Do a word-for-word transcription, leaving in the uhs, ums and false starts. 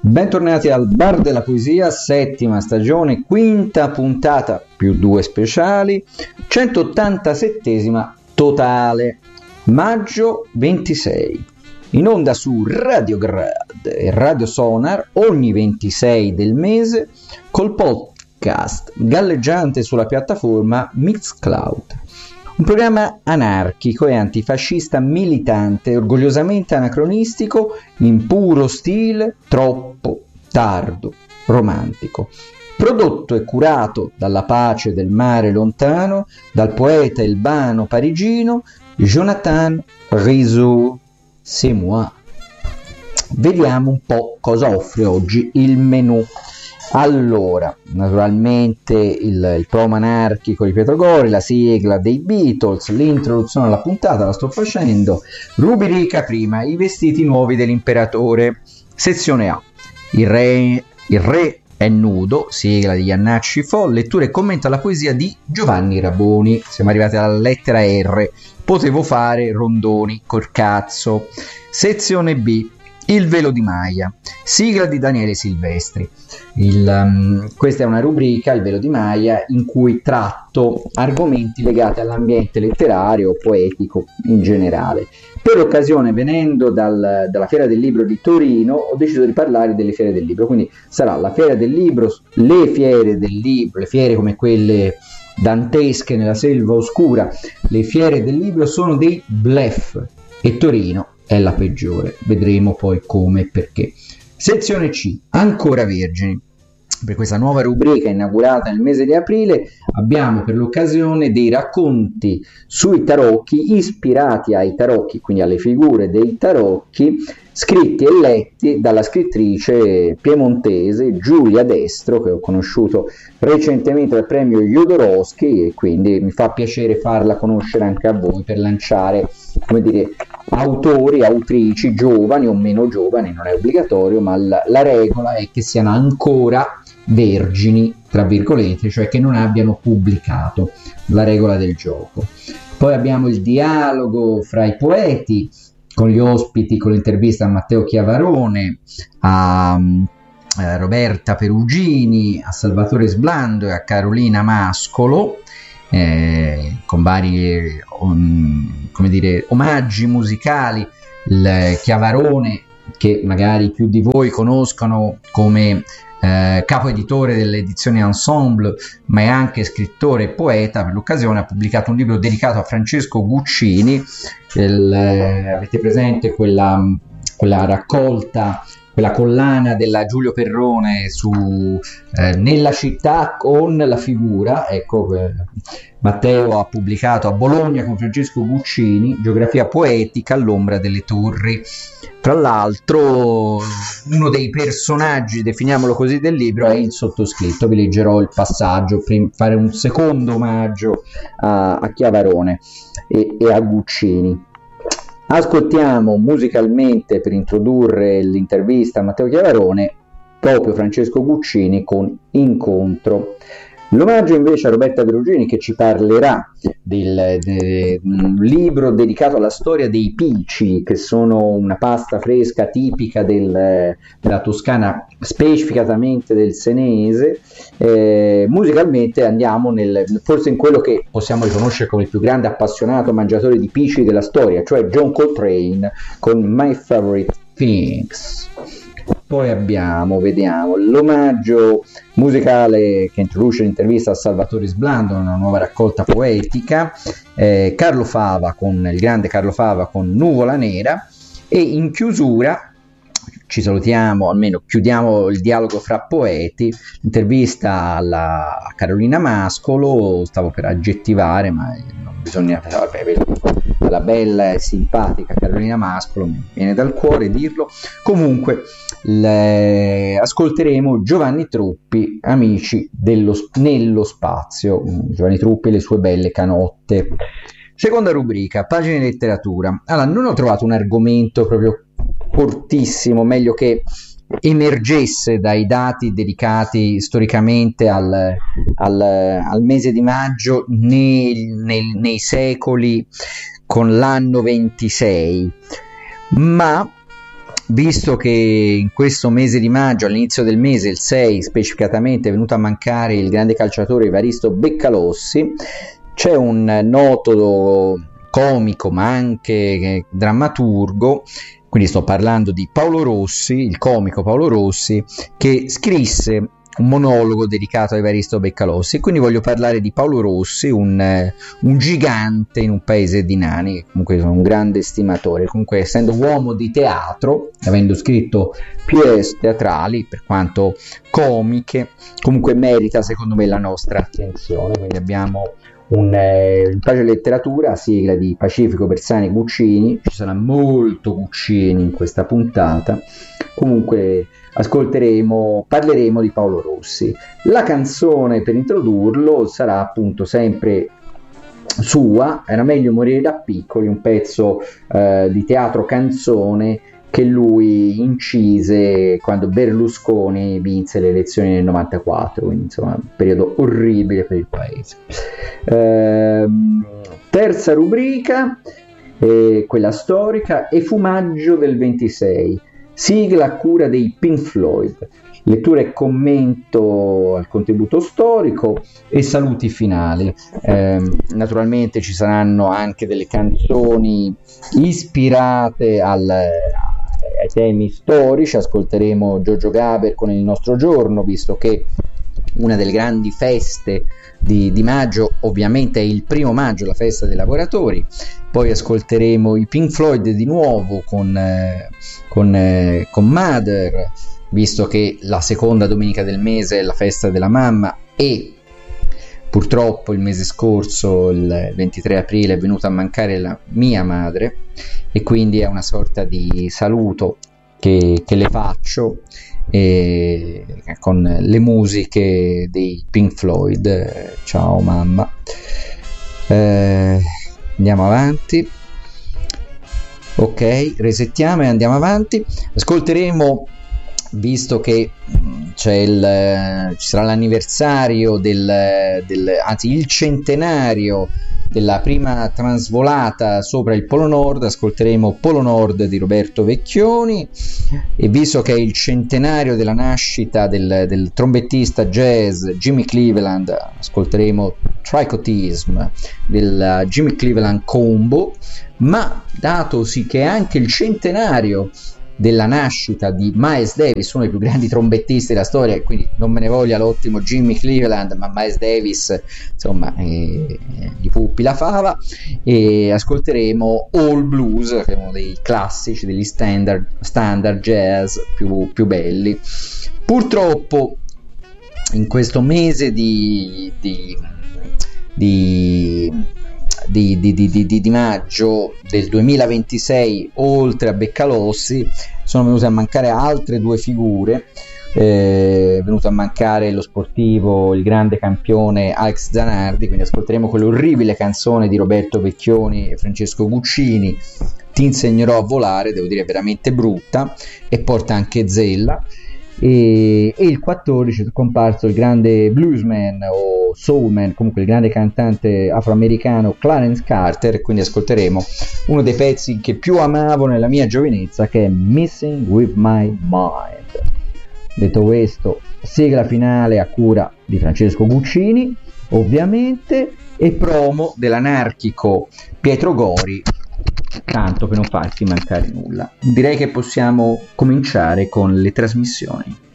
Bentornati al Bar della Poesia, settima stagione, quinta puntata più due speciali, centottantasettesima totale, maggio ventisei. In onda su Radio Grad e Radio Sonar ogni ventisei del mese col podcast galleggiante sulla piattaforma Mixcloud. Un programma anarchico e antifascista militante, orgogliosamente anacronistico, in puro stile troppo tardo, romantico. Prodotto e curato dalla pace del mare lontano, dal poeta ilbano parigino Jonathan Rizzo. C'est moi. Vediamo un po' cosa offre oggi il menù. Allora, naturalmente il, il promo anarchico di Pietro Gori, la sigla dei Beatles, l'introduzione alla puntata la sto facendo, rubrica prima, i vestiti nuovi dell'imperatore, sezione A, il re, il re è nudo, sigla di Iannacci Fo, lettura e commento alla poesia di Giovanni Raboni, siamo arrivati alla lettera R, potevo fare rondoni col cazzo, sezione B, il velo di Maya, sigla di Daniele Silvestri. Il, um, questa è una rubrica, il velo di Maya, in cui tratto argomenti legati all'ambiente letterario, poetico in generale. Per l'occasione, venendo dal, dalla Fiera del Libro di Torino, ho deciso di parlare delle fiere del libro, quindi sarà la Fiera del Libro, le fiere del libro, le fiere come quelle dantesche nella selva oscura, le fiere del libro sono dei bluff e Torino è la peggiore, vedremo poi come e perché. Sezione C, ancora vergini. Per questa nuova rubrica inaugurata nel mese di aprile abbiamo per l'occasione dei racconti sui tarocchi ispirati ai tarocchi, quindi alle figure dei tarocchi, scritti e letti dalla scrittrice piemontese Giulia Destro, che ho conosciuto recentemente al premio Jodorowsky, e quindi mi fa piacere farla conoscere anche a voi per lanciare, come dire, autori, autrici giovani o meno giovani, non è obbligatorio, ma la, la regola è che siano ancora vergini, tra virgolette, cioè che non abbiano pubblicato, la regola del gioco. Poi abbiamo il dialogo fra i poeti, con gli ospiti, con l'intervista a Matteo Chiavarone, a, a Roberta Perugini, a Salvatore Sblando e a Carolina Mascolo, eh, con vari um, come dire, omaggi musicali. Il Chiavarone, che magari più di voi conoscono come eh, capo editore delle edizioni Ensemble, ma è anche scrittore e poeta, per l'occasione ha pubblicato un libro dedicato a Francesco Guccini. Il, eh, avete presente quella, quella raccolta, quella collana della Giulio Perrone su eh, Nella città con la figura, ecco, eh, Matteo ha pubblicato a Bologna con Francesco Guccini, geografia poetica all'ombra delle torri. Tra l'altro uno dei personaggi, definiamolo così, del libro è il sottoscritto. Vi leggerò il passaggio per fare un secondo omaggio a, a Chiavarone e, e a Guccini. Ascoltiamo musicalmente, per introdurre l'intervista a Matteo Chiavarone, proprio Francesco Guccini con Incontro. L'omaggio invece a Roberta Perugini, che ci parlerà del, del libro dedicato alla storia dei pici, che sono una pasta fresca tipica del, della Toscana, specificatamente del Senese. Eh, musicalmente andiamo nel, forse in quello che possiamo riconoscere come il più grande appassionato mangiatore di pici della storia, cioè John Coltrane con My Favorite Things. Poi abbiamo, vediamo, l'omaggio musicale che introduce l'intervista a Salvatore Sblando, una nuova raccolta poetica, eh, Carlo Fava con il grande Carlo Fava con Nuvola Nera, e in chiusura ci salutiamo, almeno chiudiamo il dialogo fra poeti, intervista alla a Carolina Mascolo, stavo per aggettivare ma non bisogna, vabbè, la bella e simpatica Carolina Mascolo, mi viene dal cuore dirlo. Comunque le, ascolteremo Giovanni Truppi, Amici dello, nello spazio, Giovanni Truppi e le sue belle canotte. Seconda rubrica, pagine di letteratura. Allora, non ho trovato un argomento proprio fortissimo, meglio che emergesse dai dati dedicati storicamente al, al, al mese di maggio nei, nei, nei secoli con l'anno ventisei, ma visto che in questo mese di maggio, all'inizio del mese, il sei specificatamente, è venuto a mancare il grande calciatore Evaristo Beccalossi, c'è un noto comico ma anche drammaturgo, quindi sto parlando di Paolo Rossi, il comico Paolo Rossi, che scrisse un monologo dedicato a Evaristo Beccalossi, e quindi voglio parlare di Paolo Rossi, un, un gigante in un paese di nani. Comunque sono un grande stimatore, comunque essendo uomo di teatro, avendo scritto pièce teatrali per quanto comiche, comunque merita secondo me la nostra attenzione. Quindi abbiamo un eh, in pagina letteratura, sigla di Pacifico Bersani Guccini, ci sarà molto Guccini in questa puntata. Comunque ascolteremo, parleremo di Paolo Rossi. La canzone per introdurlo sarà appunto sempre sua, Era meglio morire da piccoli, un pezzo eh, di teatro canzone che lui incise quando Berlusconi vinse le elezioni nel novantaquattro, quindi insomma un periodo orribile per il paese. Ehm, terza rubrica, eh, quella storica, e fumaggio del ventisei, sigla a cura dei Pink Floyd, lettura e commento al contributo storico e saluti finali. Eh, naturalmente ci saranno anche delle canzoni ispirate al, ai temi storici, ascolteremo Giorgio Gaber con Il nostro giorno, visto che una delle grandi feste di, di maggio ovviamente è il primo maggio, la festa dei lavoratori. Poi ascolteremo i Pink Floyd di nuovo con, eh, con, eh, con Mother, visto che la seconda domenica del mese è la festa della mamma, e purtroppo il mese scorso, il ventitré aprile, è venuta a mancare la mia madre, e quindi è una sorta di saluto che, che le faccio, e con le musiche dei Pink Floyd. Ciao mamma. Eh, andiamo avanti. Ok, resettiamo e andiamo avanti. Ascolteremo, visto che c'è il, ci sarà l'anniversario del, del anzi il centenario della prima trasvolata sopra il Polo Nord, ascolteremo Polo Nord di Roberto Vecchioni, e visto che è il centenario della nascita del, del trombettista jazz Jimmy Cleveland, ascolteremo Tricotism del Jimmy Cleveland Combo. Ma datosi che è anche il centenario della nascita di Miles Davis, uno dei più grandi trombettisti della storia, quindi non me ne voglia l'ottimo Jimmy Cleveland, ma Miles Davis insomma eh, gli puppi la fava, e ascolteremo All Blues, che è uno dei classici, degli standard, standard jazz più, più belli. Purtroppo in questo mese di, di, di Di, di, di, di, di maggio del duemilaventisei, oltre a Beccalossi, sono venute a mancare altre due figure. Eh, è venuto a mancare lo sportivo, il grande campione Alex Zanardi, quindi ascolteremo quell'orribile canzone di Roberto Vecchioni e Francesco Guccini, Ti insegnerò a volare, devo dire veramente brutta, e porta anche Zella. E, e il quattordici è comparso il grande bluesman o soulman, comunque il grande cantante afroamericano Clarence Carter, quindi ascolteremo uno dei pezzi che più amavo nella mia giovinezza, che è Missing With My Mind. Detto questo, sigla finale a cura di Francesco Guccini ovviamente, e promo dell'anarchico Pietro Gori, tanto per non farsi mancare nulla. Direi che possiamo cominciare con le trasmissioni.